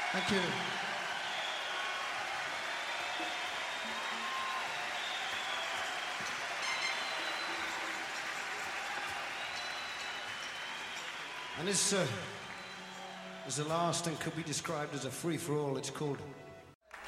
Thank you. And this is the last and could be described as a free-for-all. It's called